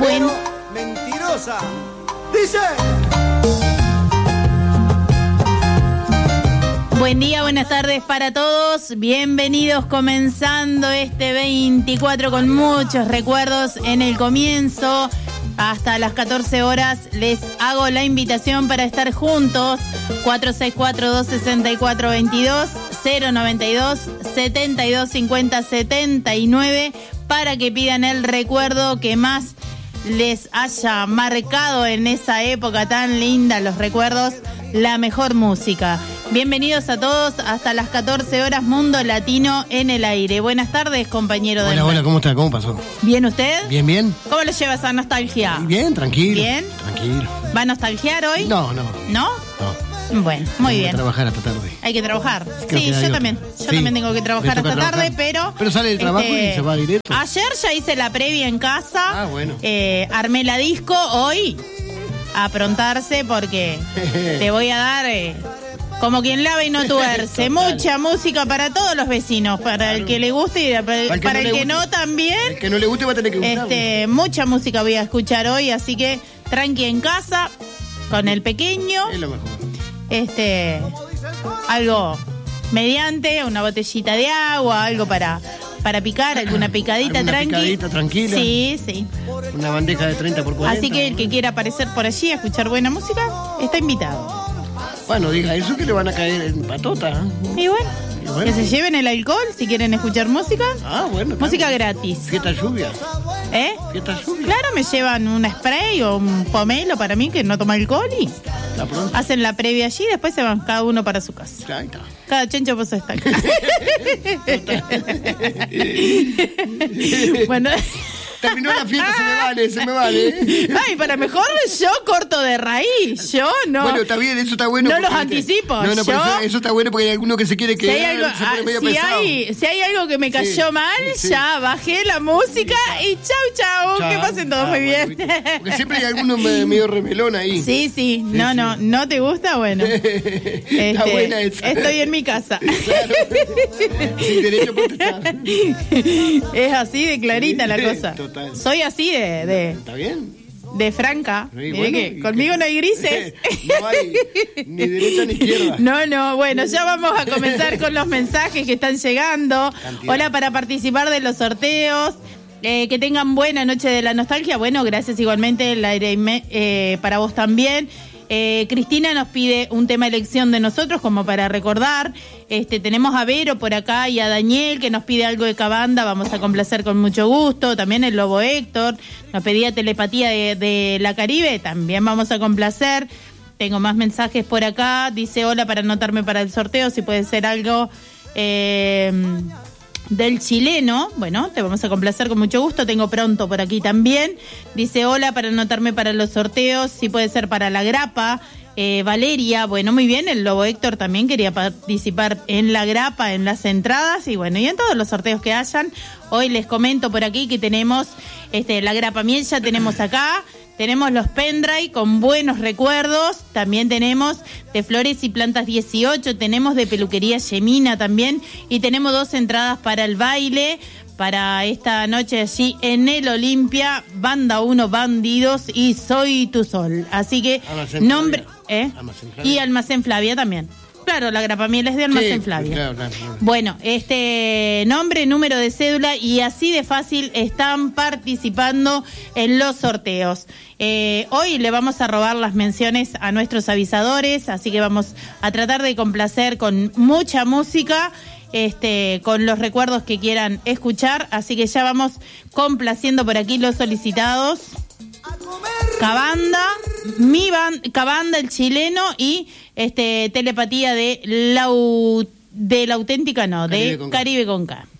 Bueno. Mentirosa. Dice. Buen día, buenas tardes para todos. Bienvenidos comenzando este 24 con muchos recuerdos en el comienzo. Hasta las 14 horas les hago la invitación para estar juntos. 464-264-22, 092-7250-79 para que pidan el recuerdo que más les haya marcado en esa época tan linda, los recuerdos, la mejor música. Bienvenidos a todos hasta las 14 horas, Mundo Latino en el aire. Buenas tardes, compañero. Hola, ¿cómo está? ¿Cómo pasó? ¿Bien usted? Bien. ¿Cómo lo lleva esa nostalgia? Bien, tranquilo. ¿Bien? Tranquilo. ¿Va a nostalgiar hoy? No. ¿No? No. Bueno, muy bien. Hay que trabajar hasta tarde. Hay que trabajar. Creo Sí, que yo también. Yo también tengo que trabajar hasta tarde, pero... Pero sale del trabajo y se va directo. Ayer ya hice la previa en casa. Ah, bueno. Armé la disco. Hoy, a aprontarse porque te voy a dar... como quien lava y no tuerce. Mucha música para todos los vecinos, para el que le guste y para el que no también. El que no le guste va a tener que gustar. Mucha música voy a escuchar hoy, así que tranqui en casa, con el pequeño. Es lo mejor. Algo mediante, una botellita de agua, algo para picar, alguna picadita tranquila. Sí. Una bandeja de 30 por 40. Así que el que quiera aparecer por allí a escuchar buena música, está invitado. Bueno, diga eso que le van a caer en patota. Y bueno, que se lleven el alcohol si quieren escuchar música. Ah, bueno. Música gratis. Fiesta lluvia. Fiesta lluvia. Claro, me llevan un spray o un pomelo para mí que no toma alcohol y hacen la previa allí y después se van cada uno para su casa. Ahí está. Cada chencho por su estaca. Bueno... Terminó la fiesta, se me vale. Ay, para mejor yo corto de raíz, yo no. Bueno, está bien, eso está bueno. No los anticipo. No, pero eso está bueno porque hay alguno que se quiere quedar. Si hay algo que me cayó mal, ya bajé la música y chau. Que pasen todos muy bien. Porque siempre hay alguno medio remelón ahí. Sí. No te gusta, bueno. Está buena esa. Estoy en mi casa. Claro. Sin derecho a protestar. Es así de clarita la cosa. Total. Soy así de ¿Está bien? De franca. Sí, Bueno, que conmigo no hay grises. No hay ni derecha ni izquierda. No. Bueno, ya vamos a comenzar con los mensajes que están llegando. Cantidad. Hola, para participar de los sorteos. Que tengan buena noche de la nostalgia. Bueno, gracias igualmente, el aire para vos también. Cristina nos pide un tema elección de nosotros como para recordar. Tenemos a Vero por acá y a Daniel que nos pide algo de Cabanda. Vamos a complacer con mucho gusto. También el Lobo Héctor nos pedía Telepatía de la Caribe. También vamos a complacer. Tengo más mensajes por acá. Dice hola para anotarme para el sorteo. Si puede ser algo del chileno. Bueno, te vamos a complacer con mucho gusto. Tengo Pronto por aquí también. Dice hola para anotarme para los sorteos. Si puede ser para la grapa. Valeria, bueno, muy bien. El Lobo Héctor también quería participar en la grapa, en las entradas y bueno, y en todos los sorteos que hayan. Hoy les comento por aquí que tenemos la grapa miel, ya tenemos acá. Tenemos los pendrive con buenos recuerdos. También tenemos de Flores y Plantas 18. Tenemos de Peluquería Yemina también. Y tenemos 2 entradas para el baile. Para esta noche allí en el Olimpia. Banda 1, Bandidos y Soy tu Sol. Así que nombre... Y Almacén Flavia también. Claro, la grapamiel es de Almacén Flavia. Claro. Bueno, nombre, número de cédula y así de fácil están participando en los sorteos. Hoy le vamos a robar las menciones a nuestros avisadores, así que vamos a tratar de complacer con mucha música, con los recuerdos que quieran escuchar, así que ya vamos complaciendo por aquí los solicitados. Cabanda, Cabanda el chileno y Telepatía de la auténtica, no, de Caribe con K.